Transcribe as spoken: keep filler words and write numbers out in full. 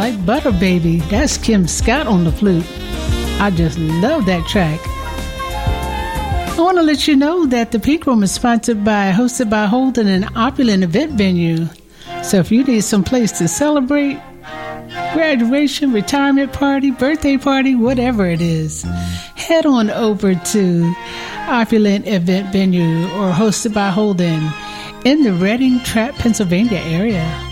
Like Butter Baby. That's Kim Scott on the flute. I just love that track. I want to let you know that the Pink Room is sponsored by, hosted by Holden, an opulent event venue. So if you need some place to celebrate, graduation, retirement party, birthday party, whatever it is, head on over to Opulent Event Venue or hosted by Holden in the Reading, Trapp, Pennsylvania area.